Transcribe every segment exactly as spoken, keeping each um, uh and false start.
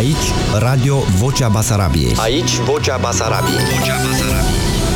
Aici, Radio Vocea Basarabiei. Aici, Vocea Basarabiei. Vocea Basarabiei.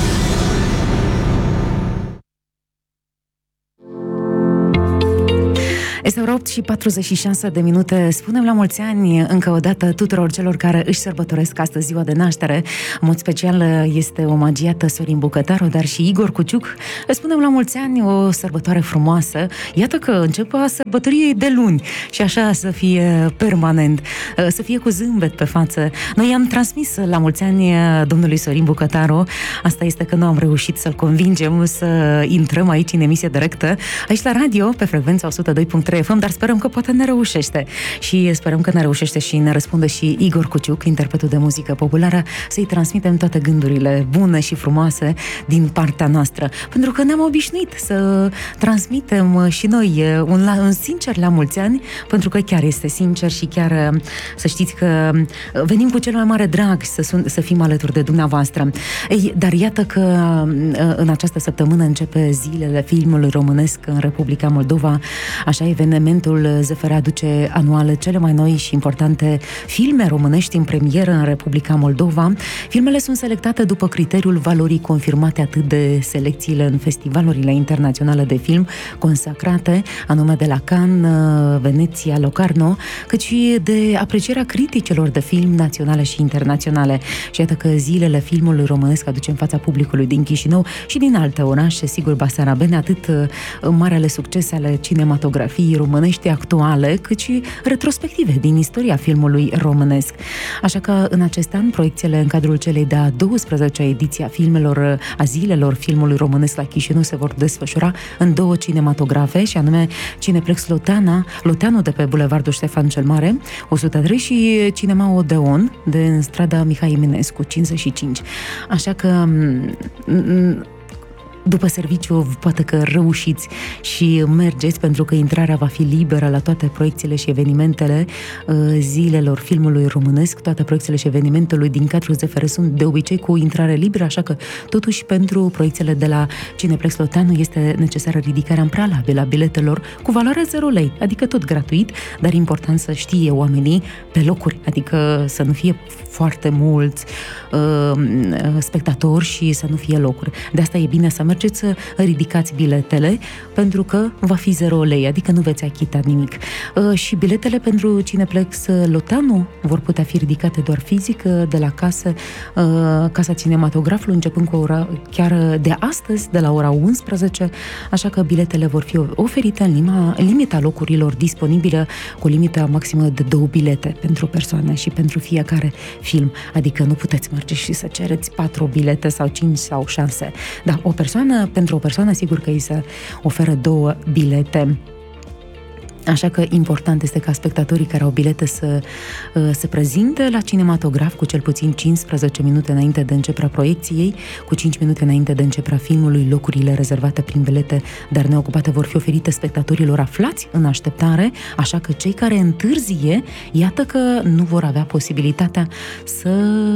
Este ora opt și patruzeci și șase de minute. Spunem la mulți ani încă o dată tuturor celor care își sărbătoresc astăzi ziua de naștere. În mod special este omagiată Sorin Bucătaru, dar și Igor Cuciuc. Le spunem la mulți ani, o sărbătoare frumoasă. Iată că începe a sărbătorii de luni și așa să fie permanent, să fie cu zâmbet pe față. Noi am transmis la mulți ani domnului Sorin Bucătaru. Asta este că nu am reușit să-l convingem să intrăm aici în emisie directă, aici la radio, pe frecvența o sută doi punct trei F M, dar sperăm că poate ne reușește. Și sperăm că ne reușește și ne răspunde și Igor Cuciuc, interpretul de muzică populară, să-i transmitem toate gândurile bune și frumoase din partea noastră. Pentru că ne-am obișnuit să transmitem și noi un, la, un sincer la mulți ani, pentru că chiar este sincer și chiar să știți că venim cu cel mai mare drag să, sun, să fim alături de dumneavoastră. Ei, dar iată că în această săptămână începe zilele filmului românesc în Republica Moldova. Așa, evenimentul Z F R aduce anual cele mai noi și importante filme românești în premieră în Republica Moldova. Filmele sunt selectate după criteriul valorii confirmate atât de selecțiile în festivalurile internaționale de film consacrate, anume de la Cannes, Veneția, Locarno, cât și de aprecierea criticilor de film naționale și internaționale. Și iată că zilele filmului românesc aduce în fața publicului din Chișinău și din alte orașe, sigur basarabene, atât marele succese ale cinematografiei românești actuale, cât și retrospective din istoria filmului românesc. Așa că în acest an, proiecțiile în cadrul celei de-a douăsprezecea ediție a filmelor, a zilelor filmului românesc la Chișinău se vor desfășura în două cinematografe, și anume Cineplex Loteana, Loteanu de pe Bulevardul Ștefan cel Mare, o sută trei, și Cinema Odeon de în strada Mihai Eminescu, cincizeci și cinci. Așa că după serviciu poate că reușiți și mergeți, pentru că intrarea va fi liberă la toate proiecțiile și evenimentele zilelor filmului românesc. Toate proiecțiile și evenimentele din cadrul Z F R sunt de obicei cu intrare liberă, așa că totuși pentru proiecțiile de la Cineplex Loteanu este necesară ridicarea în prealabil a biletelor cu valoare zero lei, adică tot gratuit, dar important să știe oamenii pe locuri, adică să nu fie foarte mulți uh, spectatori și să nu fie locuri. De asta e bine să mergeți să ridicați biletele, pentru că va fi zero lei, adică nu veți achita nimic. Uh, și biletele pentru Cineplex Loteanu vor putea fi ridicate doar fizic de la casă, uh, Casa Cinematografului, începând cu ora, chiar de astăzi, de la ora unsprezece, așa că biletele vor fi oferite în lima, limita locurilor disponibile, cu limita maximă de două bilete pentru persoană și pentru fiecare film, adică nu puteți merge și să cereți patru bilete sau cinci sau șase. Da, o persoană, pentru o persoană, sigur că îi se oferă două bilete. Așa că important este ca spectatorii care au bilete să se prezinte la cinematograf cu cel puțin cincisprezece minute înainte de începerea proiecției, cu cinci minute înainte de începerea filmului. Locurile rezervate prin bilete, dar neocupate, vor fi oferite spectatorilor aflați în așteptare, așa că cei care întârzie, iată că nu vor avea posibilitatea să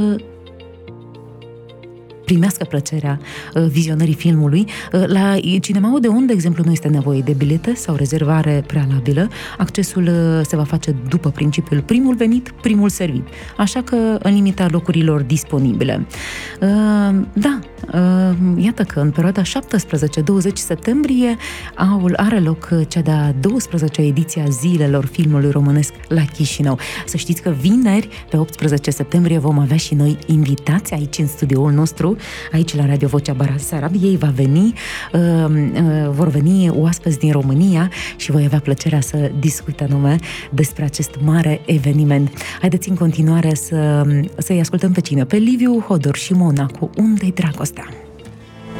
primească plăcerea uh, vizionării filmului. Uh, la Cinema Odeon, de exemplu, nu este nevoie de bilete sau rezervare prealabilă. Accesul uh, se va face după principiul primul venit, primul servit. Așa că în limita locurilor disponibile. Uh, da, uh, iată că în perioada șaptesprezece douăzeci septembrie au, are loc cea de-a douăsprezecea ediție a zilelor filmului românesc la Chișinău. Să știți că vineri, pe optsprezece septembrie, vom avea și noi invitați aici în studioul nostru, aici la Radio Vocea Basarabiei. Va veni, uh, uh, vor veni oaspeți din România și voi avea plăcerea să discut anume despre acest mare eveniment. Haideți în continuare să, să-i ascultăm pe cine? Pe Liviu Hodor și Mona cu Unde-i dragostea?